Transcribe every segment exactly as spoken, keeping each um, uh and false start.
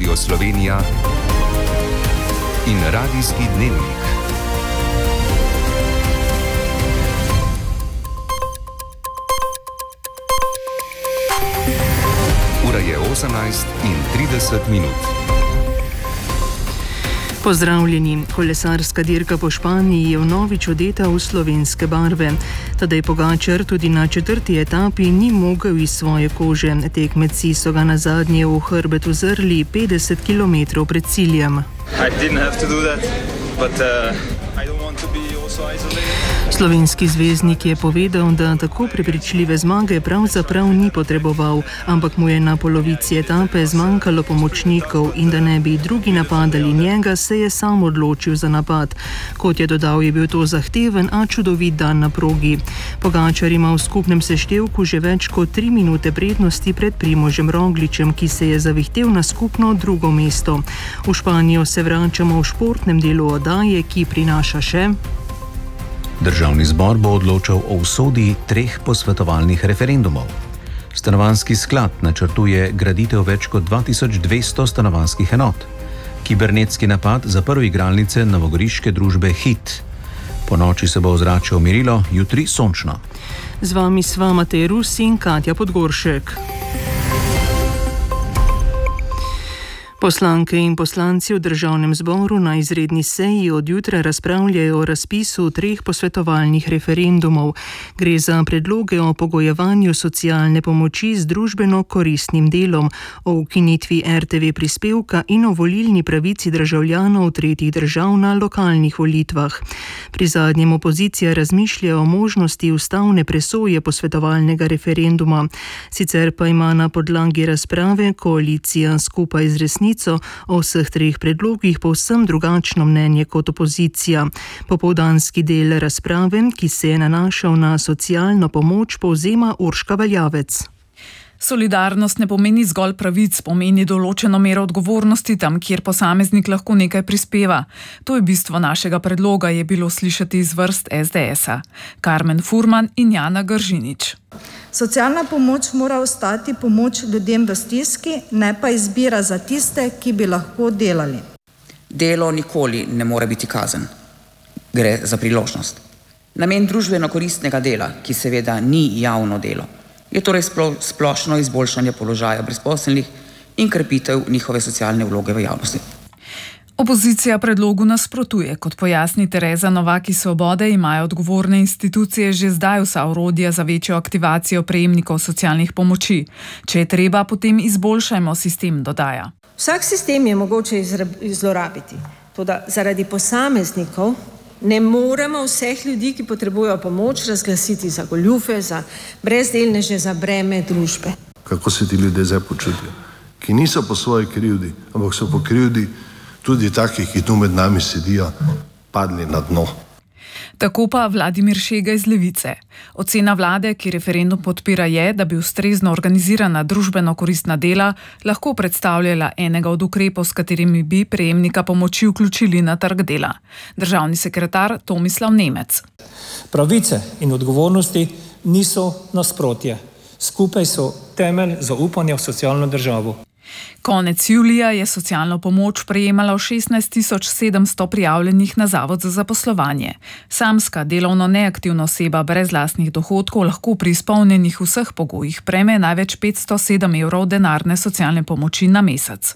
Radio Slovenija in Radijski dnevnik. Ura je osemnajst in trideset minut. Pozdravljeni. Kolesarska dirka po Španiji je vnovič odeta v slovenske barve. Tadej Pogačar tudi na četrti etapi ni mogel iz svoje kože. Tekmeci so ga nazadnje v hrbet uzrli petdeset kilometrov pred ciljem. Slovenski zvezdnik je povedal, da tako prepričljive zmage pravzaprav ni potreboval, ampak mu je na polovici etape zmanjkalo pomočnikov in da ne bi drugi napadali njega, se je sam odločil za napad. Kot je dodal, je bil to zahteven, a čudovit dan na progi. Pogačar ima v skupnem seštevku že več kot tri minute prednosti pred Primožem Rogličem, ki se je zavihtel na skupno drugo mesto. V Španijo se vračamo v športnem delu oddaje, ki prinaša še... Državni zbor bo odločal o usodi treh posvetovalnih referendumov. Stanovanjski sklad načrtuje graditev več kot dva tisoč dvesto stanovanjskih enot. Kibernetski napad zaprl igralnice novogoriške družbe Hit. Po noči se bo ozračje umirilo, jutri sončno. Z vami sva Matej Rus in Katja Podgoršek. Poslanke in poslanci v Državnem zboru na izredni seji od jutra razpravljajo o razpisu treh posvetovalnih referendumov. Gre za predloge o pogojevanju socialne pomoči z družbeno koristnim delom, o ukinitvi er te ve prispevka in o volilni pravici državljanov tretjih držav na lokalnih volitvah. Pri zadnjem opozicija razmišlja o možnosti ustavne presoje posvetovalnega referenduma. Sicer pa ima na podlagi razprave koalicija skupaj z resnico o vseh treh predlogih povsem drugačno mnenje kot opozicija. Popoldanski del razprave, ki se je nanašal na socialno pomoč, povzema Urška Valjavec. Solidarnost ne pomeni zgolj pravic, pomeni določeno mero odgovornosti tam, kjer posameznik lahko nekaj prispeva. To je bistvo našega predloga, je bilo slišati iz vrst es de es-a. Karmen Furman in Jana Gržinič. Socialna pomoč mora ostati pomoč ljudem v stiski, ne pa izbira za tiste, ki bi lahko delali. Delo nikoli ne more biti kazen. Gre za priložnost. Namen družbeno koristnega dela, ki seveda ni javno delo, je torej splošno izboljšanje položaja brezposelnih in krepitev njihove socialne vloge v javnosti. Opozicija predlogu nasprotuje. Kot pojasni Tereza Novak iz Svobode, imajo odgovorne institucije že zdaj vsa orodja za večjo aktivacijo prejemnikov socialnih pomoči. Če je treba, potem izboljšajmo sistem, dodaja. Vsak sistem je mogoče zlorabiti. Toda zaradi posameznikov ne moremo vseh ljudi, ki potrebujejo pomoč, razglasiti za goljufe, za brezdelneže, za breme družbe. Kako se ti ljudje zdaj počutijo? Ki niso po svoji krivdi, ampak so po krivdi tudi takih, ki tu med nami sedijo, padli na dno. Tako pa Vladimir Šega iz Levice. Ocena vlade, ki referendum podpira, je, da bi ustrezno organizirana družbeno koristna dela lahko predstavljala enega od ukrepov, s katerimi bi prejemnika pomoči vključili na trg dela. Državni sekretar Tomislav Nemec. Pravice in odgovornosti niso nasprotje. Skupaj so temelj zaupanja v socialno državo. Konec julija je socialno pomoč prejemalo šestnajst tisoč sedemsto prijavljenih na Zavod za zaposlovanje. Samska delovno neaktivna oseba brez lastnih dohodkov lahko pri izpolnjenih vseh pogojih prejme največ petsto sedem evrov denarne socialne pomoči na mesec.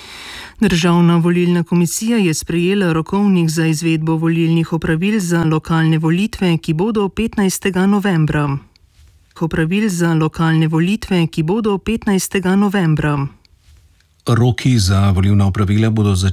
Državna volilna komisija je sprejela rokovnik za izvedbo volilnih opravil za lokalne volitve, ki bodo petnajstega novembra. Opravil za lokalne volitve, ki bodo petnajstega novembra. Roki za volilna opravila bodo začeli